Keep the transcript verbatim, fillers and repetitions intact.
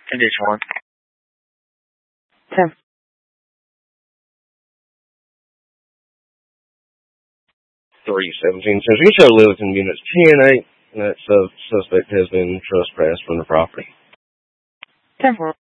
Condition one. ten. three seventeen says you can show Littleton units ten eight. That uh, suspect has been trespassed from the property. ten four.